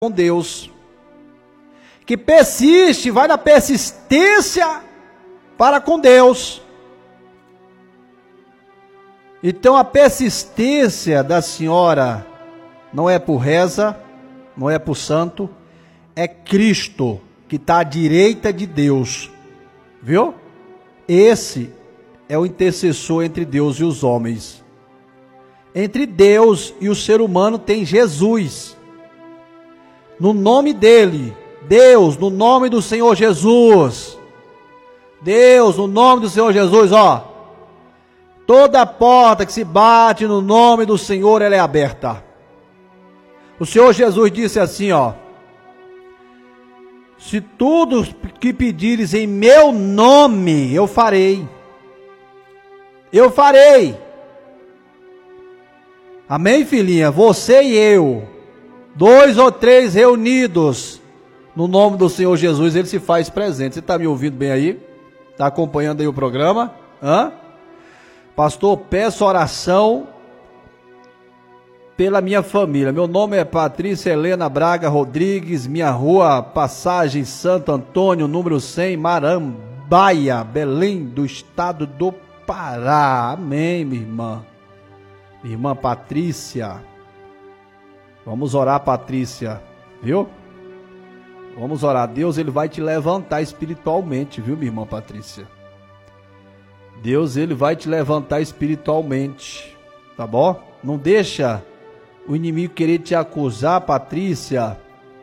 com Deus, que persiste, vai na persistência para com Deus. Então a persistência da senhora não é por reza, não é por santo, é Cristo que está à direita de Deus, viu? Esse é o intercessor entre Deus e os homens. Entre Deus e o ser humano tem Jesus. No nome dele, Deus, no nome do Senhor Jesus. Deus, no nome do Senhor Jesus, ó. Toda porta que se bate no nome do Senhor, ela é aberta. O Senhor Jesus disse assim, ó. Se tudo que pedires em meu nome, eu farei. Eu farei. Amém, filhinha? Você e eu, 2 ou 3 reunidos no nome do Senhor Jesus, ele se faz presente. Você está me ouvindo bem aí? Está acompanhando aí o programa? Pastor, peço oração pela minha família. Meu nome é Patrícia Helena Braga Rodrigues, minha rua Passagem Santo Antônio, número 100, Marambaia, Belém, do estado do Pará. Amém, minha irmã. Minha irmã Patrícia. Vamos orar, Patrícia, viu? Vamos orar. Deus, ele vai te levantar espiritualmente, viu, minha irmã Patrícia? Deus, ele vai te levantar espiritualmente, tá bom? Não deixa o inimigo querer te acusar, Patrícia,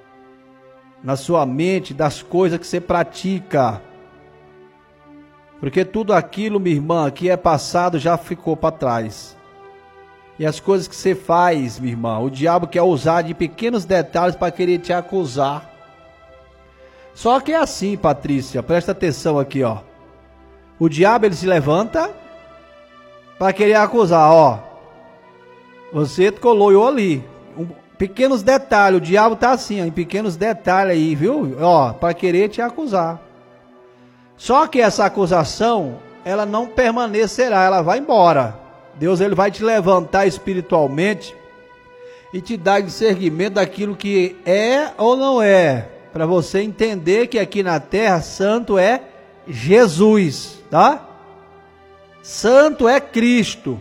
na sua mente, das coisas que você pratica. Porque tudo aquilo, minha irmã, que é passado já ficou para trás. E as coisas que você faz, minha irmã, o diabo quer usar de pequenos detalhes para querer te acusar. Só que é assim, Patrícia, presta atenção aqui, ó. O diabo, ele se levanta para querer acusar, ó. Você colou eu ali. Pequenos detalhes, o diabo tá assim, ó, em pequenos detalhes aí, viu? Ó, para querer te acusar. Só que essa acusação, ela não permanecerá, ela vai embora. Deus, ele vai te levantar espiritualmente e te dar discernimento daquilo que é ou não é, para você entender que aqui na terra santo é Jesus, tá? Santo é Cristo.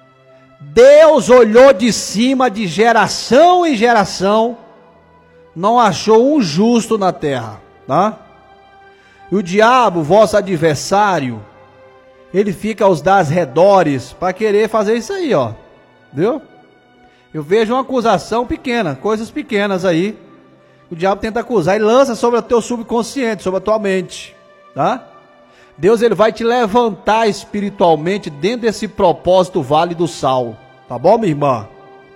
Deus olhou de cima de geração em geração, não achou um justo na terra, tá? E o diabo, vosso adversário, ele fica aos arredores para querer fazer isso aí, ó. Viu? Eu vejo uma acusação pequena, coisas pequenas aí. O diabo tenta acusar e lança sobre o teu subconsciente, sobre a tua mente, tá? Deus, ele vai te levantar espiritualmente dentro desse propósito Vale do Sal. Tá bom, minha irmã?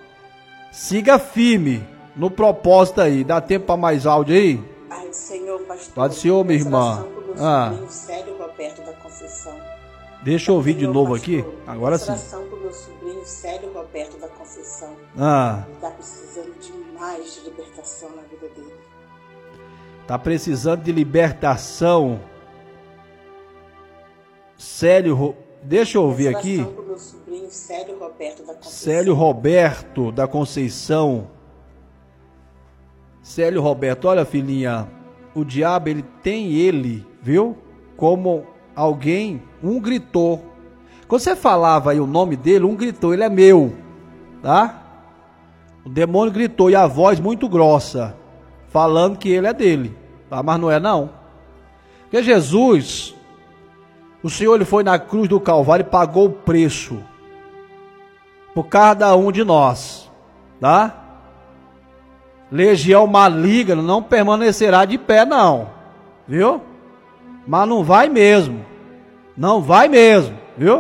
Siga firme no propósito aí. Dá tempo para mais áudio aí? Pai do Senhor, pastor. Pai do Senhor, minha irmã. Célio Roberto da Conceição. Deixa eu ouvir de novo aqui. Agora sim. Oração para o meu sobrinho Célio Roberto da Conceição. Ele está precisando demais de libertação na vida dele. Está precisando de libertação. Célio, deixa eu ouvir aqui. Oração para o meu sobrinho Célio Roberto da Conceição. Célio Roberto da Conceição. Célio Roberto, olha, filhinha, o diabo, ele, viu? Como alguém, um gritou. Quando você falava aí o nome dele, um gritou, ele é meu, tá? O demônio gritou, e a voz muito grossa, falando que ele é dele, tá? Mas não é não. Porque Jesus, o Senhor, ele foi na cruz do Calvário e pagou o preço por cada um de nós, tá? Legião maligna não permanecerá de pé não, viu? Mas não vai mesmo. Não vai mesmo, viu?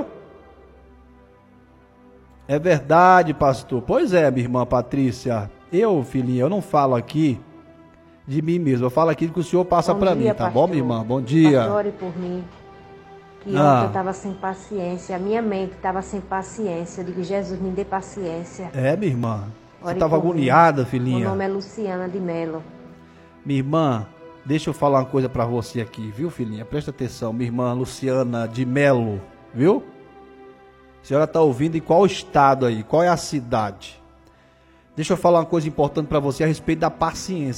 É verdade, pastor. Pois é, minha irmã Patrícia. Eu, filhinha, eu não falo aqui de mim mesmo. Eu falo aqui que o Senhor passa para mim, tá pastor. Bom, minha irmã? Bom dia. Pastor, ore por mim. Que ontem eu estava sem paciência. A minha mente estava sem paciência. Eu digo, Jesus, me dê paciência. É, minha irmã. Você estava agoniada, filhinha. Meu nome é Luciana de Melo. Minha irmã, deixa eu falar uma coisa para você aqui, viu, filhinha? Presta atenção, minha irmã Luciana de Melo, viu? A senhora está ouvindo em qual estado aí? Qual é a cidade? Deixa eu falar uma coisa importante para você a respeito da paciência.